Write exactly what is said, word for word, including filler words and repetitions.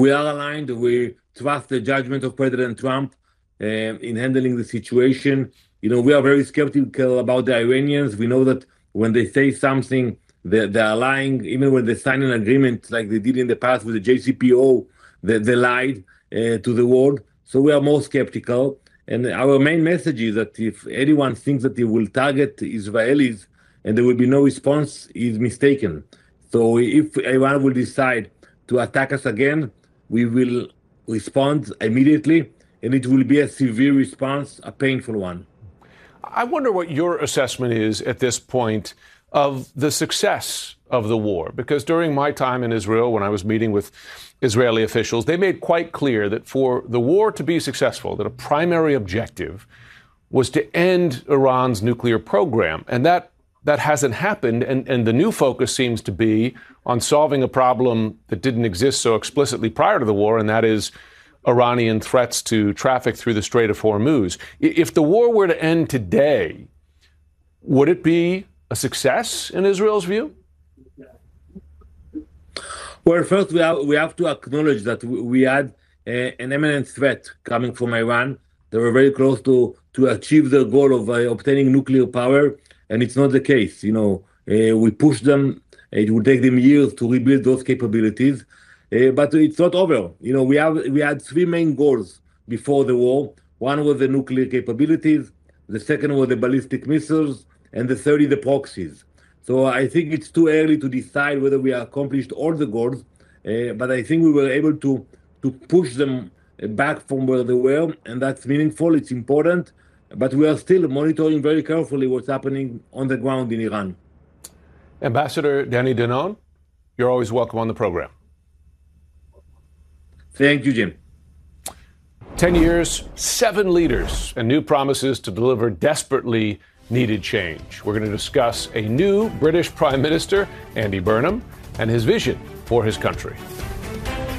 we are aligned. We trust the judgment of President Trump uh, in handling the situation. You know, we are very skeptical about the Iranians. We know that when they say something, they, they are lying. Even when they sign an agreement like they did in the past with the J C P O, they, they lied uh, to the world. So we are more skeptical. And our main message is that if anyone thinks that he will target Israelis and there will be no response, he is mistaken. So if Iran will decide to attack us again, we will respond immediately, and it will be a severe response, a painful one. I wonder what your assessment is at this point of the success of the war, because during my time in Israel, when I was meeting with Israeli officials, they made quite clear that for the war to be successful, that a primary objective was to end Iran's nuclear program. And that that hasn't happened. And, and the new focus seems to be on solving a problem that didn't exist so explicitly prior to the war, and that is Iranian threats to traffic through the Strait of Hormuz. If the war were to end today, would it be a success in Israel's view? Well, first, we have, we have to acknowledge that we had a, an imminent threat coming from Iran. They were very close to, to achieve their goal of uh, obtaining nuclear power, and it's not the case. You know, uh, we pushed them. It will take them years to rebuild those capabilities, uh, but it's not over. You know, we have we had three main goals before the war. One was the nuclear capabilities, the second was the ballistic missiles, and the third is the proxies. So I think it's too early to decide whether we accomplished all the goals, uh, but I think we were able to to push them back from where they were, and that's meaningful. It's important, but we are still monitoring very carefully what's happening on the ground in Iran. Ambassador Danny Danon, you're always welcome on the program. Thank you, Jim. Ten years, seven leaders, and new promises to deliver desperately needed change. We're going to discuss a new British Prime Minister, Andy Burnham, and his vision for his country.